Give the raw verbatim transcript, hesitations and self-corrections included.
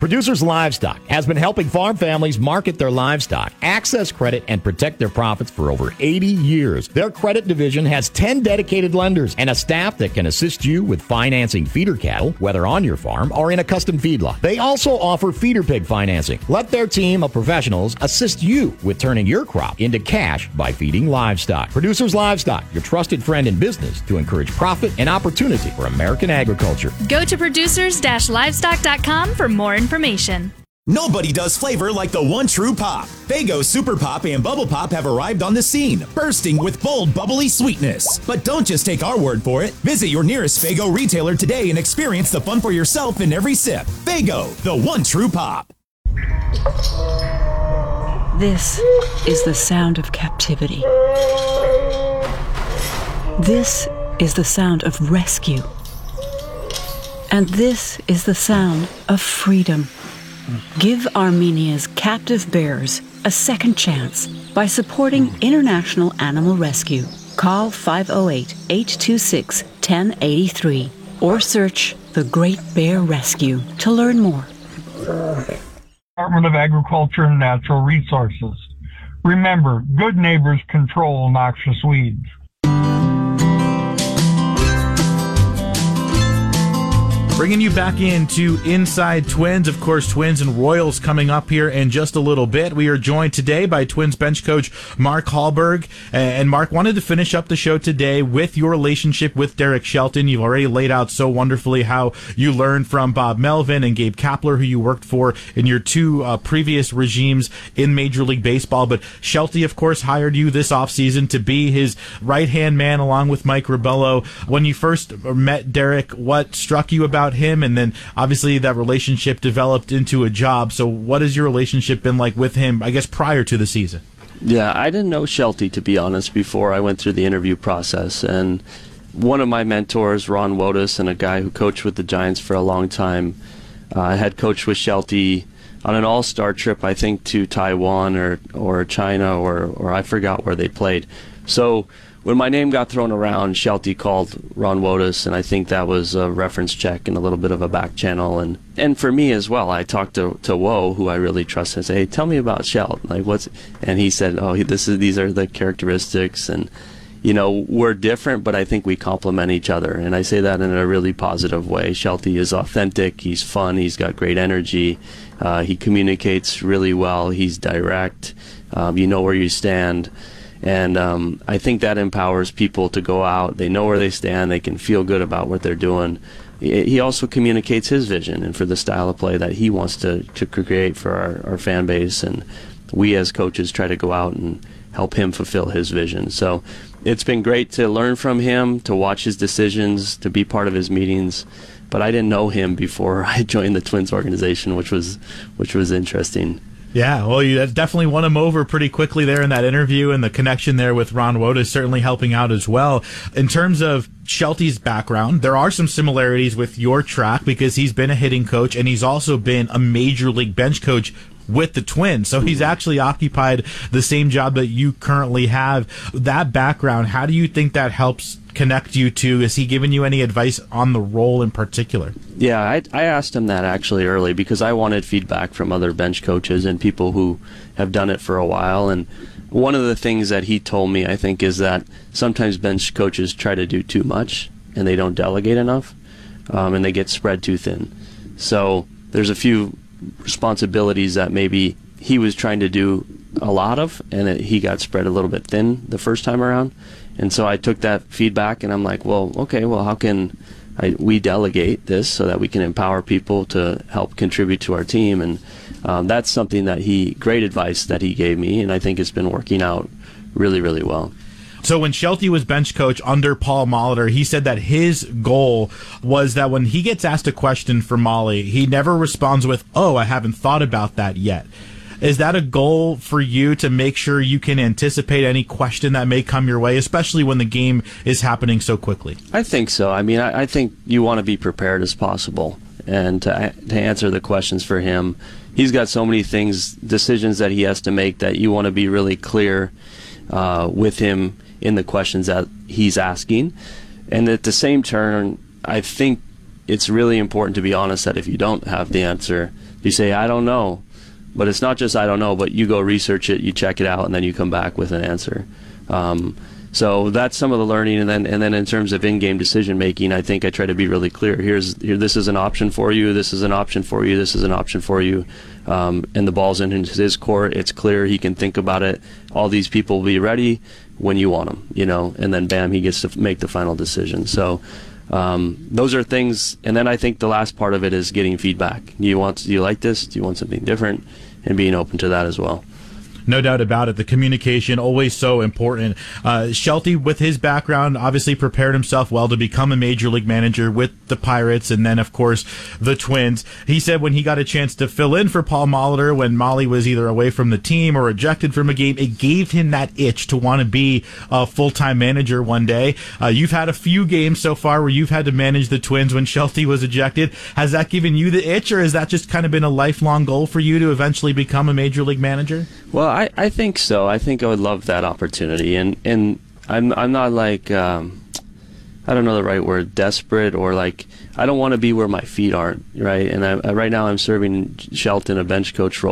Producers Livestock has been helping farm families market their livestock, access credit, and protect their profits for over eighty years. Their credit division has ten dedicated lenders and a staff that can assist you with financing feeder cattle, whether on your farm or in a custom feedlot. They also offer feeder pig financing. Let their team of professionals assist you with turning your crop into cash by feeding livestock. Producers Livestock, your trusted friend in business to encourage profit and opportunity for American agriculture. Go to producers livestock dot com for more information. Information. Nobody does flavor like the one true pop. Faygo Super Pop and Bubble Pop have arrived on the scene, bursting with bold, bubbly sweetness. But don't just take our word for it. Visit your nearest Faygo retailer today and experience the fun for yourself in every sip. Faygo, the one true pop. This is the sound of captivity. This is the sound of rescue. And this is the sound of freedom. Give Armenia's captive bears a second chance by supporting International Animal Rescue. Call five oh eight, eight two six, one oh eight three or search The Great Bear Rescue to learn more. Department of Agriculture and Natural Resources. Remember, good neighbors control noxious weeds. Bringing you back into Inside Twins. Of course, Twins and Royals coming up here in just a little bit. We are joined today by Twins bench coach Mark Hallberg. And Mark, wanted to finish up the show today with your relationship with Derek Shelton. You've already laid out so wonderfully how you learned from Bob Melvin and Gabe Kapler, who you worked for in your two uh, previous regimes in Major League Baseball. But Shelty, of course, hired you this offseason to be his right-hand man along with Mike Ribello. When you first met Derek, what struck you about him, and then obviously that relationship developed into a job. So what has your relationship been like with him, I guess, prior to the season? Yeah, I didn't know Shelty, to be honest, before I went through the interview process. And one of my mentors, Ron Wotus, and a guy who coached with the Giants for a long time, uh, I had coached with Shelty on an all-star trip, I think, to Taiwan or, or China, or, or I forgot where they played. So when my name got thrown around, Shelty called Ron Wotus, and I think that was a reference check and a little bit of a back channel. And, and for me as well, I talked to to Woe, who I really trust, and said, "Hey, tell me about Shelt. Like, what's?" And he said, "Oh, this is these are the characteristics, and you know, we're different, but I think we complement each other." And I say that in a really positive way. Shelty is authentic. He's fun. He's got great energy. Uh, he communicates really well. He's direct. Um, you know where you stand. And um, I think that empowers people to go out. They know where they stand. They can feel good about what they're doing. He also communicates his vision and for the style of play that he wants to, to create for our, our fan base. And we as coaches try to go out and help him fulfill his vision. So it's been great to learn from him, to watch his decisions, to be part of his meetings. But I didn't know him before I joined the Twins organization, which was which was interesting. Yeah, well, you definitely won him over pretty quickly there in that interview, and the connection there with Ron Wotus certainly helping out as well. In terms of Shelty's background, there are some similarities with your track because he's been a hitting coach, and he's also been a major league bench coach with the Twins. So he's actually occupied the same job that you currently have. That background, how do you think that helps connect you to? Is he giving you any advice on the role in particular? Yeah, I, I asked him that actually early because I wanted feedback from other bench coaches and people who have done it for a while. And one of the things that he told me, I think, is that sometimes bench coaches try to do too much and they don't delegate enough, um, and they get spread too thin. So there's a few responsibilities that maybe he was trying to do a lot of, and it, he got spread a little bit thin the first time around. And so I took that feedback, and I'm like, well, okay, well, how can I, we delegate this so that we can empower people to help contribute to our team? And um, that's something that he, great advice that he gave me, and I think it's been working out really, really well. So when Shelty was bench coach under Paul Molitor, he said that his goal was that when he gets asked a question for Molly, he never responds with, "Oh, I haven't thought about that yet." Is that a goal for you to make sure you can anticipate any question that may come your way, especially when the game is happening so quickly? I think so. I mean, I, I think you want to be prepared as possible and to, to answer the questions for him. He's got so many things, decisions that he has to make, that you want to be really clear uh, with him in the questions that he's asking. And at the same turn, I think it's really important to be honest that if you don't have the answer, You say, I don't know. But it's not just I don't know, but you go research it, you check it out, and then you come back with an answer. Um, so that's some of the learning, and then and then in terms of in-game decision making, I think I try to be really clear. Here's here, this is an option for you. This is an option for you. This is an option for you. Um, and the ball's in his court. It's clear. He can think about it. All these people will be ready when you want them, you know. And then bam, he gets to make the final decision. So. Um, those are things, and then I think the last part of it is getting feedback. Do you want, do you like this? Do you want something different? And being open to that as well. No doubt about it. The communication, always so important. Uh, Shelty, with his background, obviously prepared himself well to become a major league manager with the Pirates and then, of course, the Twins. He said when he got a chance to fill in for Paul Molitor when Molly was either away from the team or ejected from a game, it gave him that itch to want to be a full-time manager one day. Uh, you've had a few games so far where you've had to manage the Twins when Shelty was ejected. Has that given you the itch, or has that just kind of been a lifelong goal for you to eventually become a major league manager? Well, I, I think so. I think I would love that opportunity, and and I'm I'm not like um, I don't know the right word, desperate, or like I don't want to be where my feet aren't, right? And I, I, right now I'm serving Shelton a bench coach role.